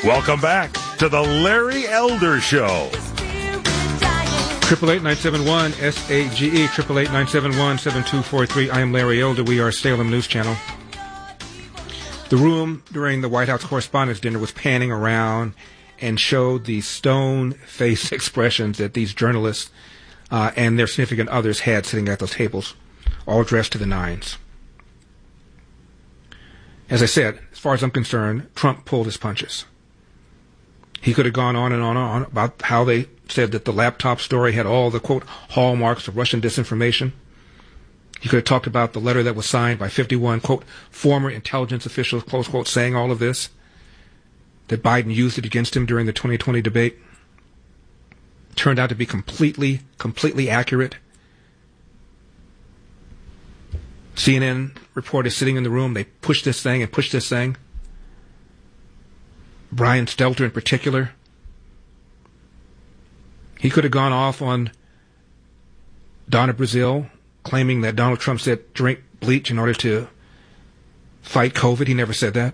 Welcome back to the Larry Elder Show. 888-971-SAGE, 888-971-7243. I am Larry Elder. We are Salem News Channel. The room during the White House Correspondents' Dinner was panning around and showed the stone-faced expressions that these journalists and their significant others had sitting at those tables, all dressed to the nines. As I said, as far as I'm concerned, Trump pulled his punches. He could have gone on and on about how they said that the laptop story had all the, quote, hallmarks of Russian disinformation. He could have talked about the letter that was signed by 51, quote, former intelligence officials, close quote, saying all of this, that Biden used it against him during the 2020 debate. Turned out to be completely accurate. CNN reporter sitting in the room, they pushed this thing and pushed this thing. Brian Stelter in particular. He could have gone off on Donna Brazile, claiming that Donald Trump said drink bleach in order to fight COVID. He never said that.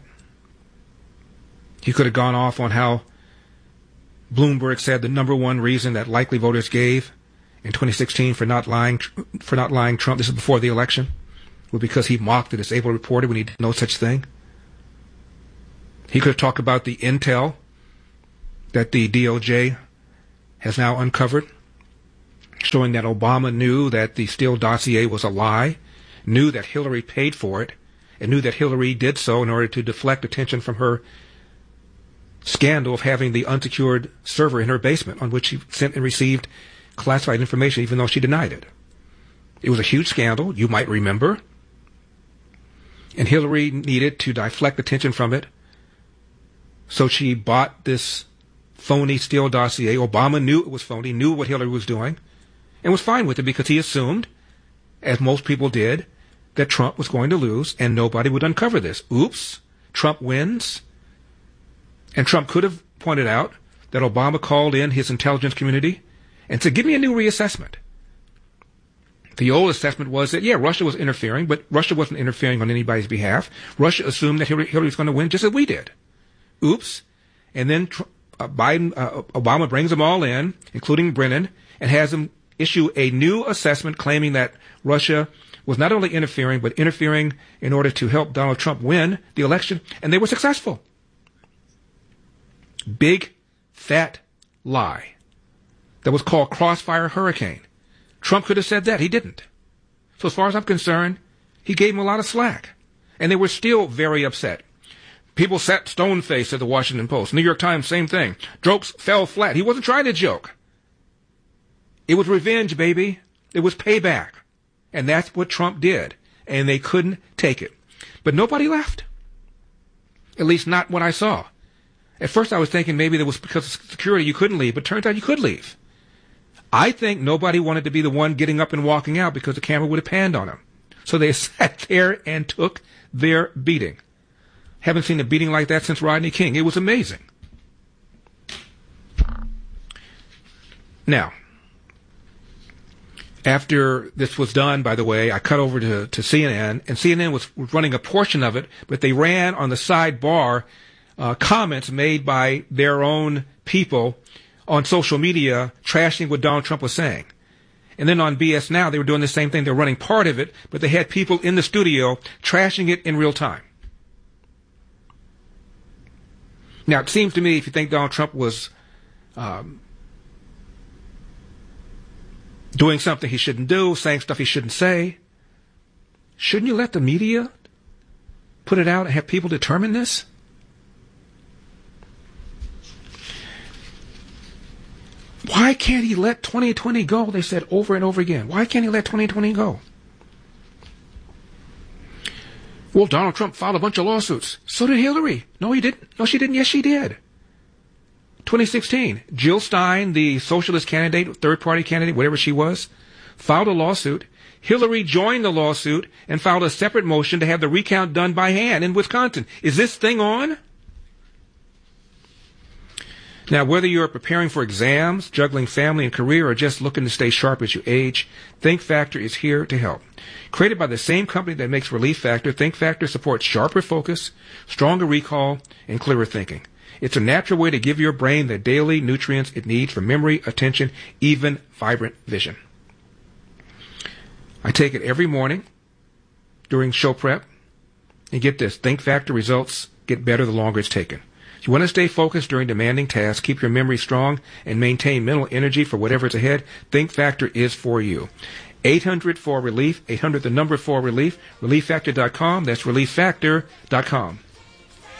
He could have gone off on how Bloomberg said the number one reason that likely voters gave in 2016 for not lying Trump, this is before the election, was because he mocked a disabled reporter when he did no such thing. He could have talked about the intel that the DOJ has now uncovered, showing that Obama knew that the Steele dossier was a lie, knew that Hillary paid for it, and knew that Hillary did so in order to deflect attention from her scandal of having the unsecured server in her basement on which she sent and received classified information, even though she denied it. It was a huge scandal, you might remember, and Hillary needed to deflect attention from it, so she bought this phony Steele dossier. Obama knew it was phony, knew what Hillary was doing, and was fine with it because he assumed, as most people did, that Trump was going to lose and nobody would uncover this. Oops, Trump wins. And Trump could have pointed out that Obama called in his intelligence community and said, give me a new reassessment. The old assessment was that, yeah, Russia was interfering, but Russia wasn't interfering on anybody's behalf. Russia assumed that Hillary was going to win just as we did. Oops. And then Obama brings them all in, including Brennan, and has them issue a new assessment claiming that Russia was not only interfering, but interfering in order to help Donald Trump win the election, and they were successful. Big, fat lie that was called Crossfire Hurricane. Trump could have said that. He didn't. So as far as I'm concerned, he gave him a lot of slack. And they were still very upset. People sat stone-faced at the Washington Post. New York Times, same thing. Jokes fell flat. He wasn't trying to joke. It was revenge, baby. It was payback. And that's what Trump did. And they couldn't take it. But nobody left. At least not what I saw. At first I was thinking maybe that was because of security you couldn't leave, but it turns out you could leave. I think nobody wanted to be the one getting up and walking out because the camera would have panned on them. So they sat there and took their beating. Haven't seen a beating like that since Rodney King. It was amazing. Now, after this was done, by the way, I cut over to CNN, and CNN was running a portion of it, but they ran on the sidebar comments made by their own people on social media trashing what Donald Trump was saying. And then on BS Now, they were doing the same thing. They were running part of it, but they had people in the studio trashing it in real time. Now, it seems to me, if you think Donald Trump was doing something he shouldn't do, saying stuff he shouldn't say, shouldn't you let the media put it out and have people determine this? Why can't he let 2020 go? They said over and over again. Why can't he let 2020 go? Well, Donald Trump filed a bunch of lawsuits. So did Hillary. No, he didn't. No, she didn't. Yes, she did. 2016, Jill Stein, the socialist candidate, third-party candidate, whatever she was, filed a lawsuit. Hillary joined the lawsuit and filed a separate motion to have the recount done by hand in Wisconsin. Is this thing on? Now, whether you're preparing for exams, juggling family and career, or just looking to stay sharp as you age, ThinkFactor is here to help. Created by the same company that makes Relief Factor, ThinkFactor supports sharper focus, stronger recall, and clearer thinking. It's a natural way to give your brain the daily nutrients it needs for memory, attention, even vibrant vision. I take it every morning during show prep. And get this, Think Factor results get better the longer it's taken. If you want to stay focused during demanding tasks, keep your memory strong, and maintain mental energy for whatever's ahead, Think Factor is for you. 800-4-RELIEF, 800 the number 4-RELIEF, relieffactor.com. That's relieffactor.com.